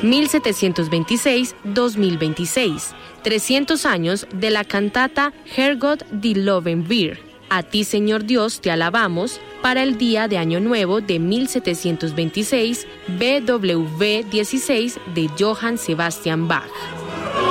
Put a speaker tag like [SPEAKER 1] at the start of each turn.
[SPEAKER 1] 1726-2026, 300 años de la cantata Herrgott die Loven wir. A ti, Señor Dios, te alabamos, para el día de Año Nuevo de 1726, BWV 16 de Johann Sebastian Bach.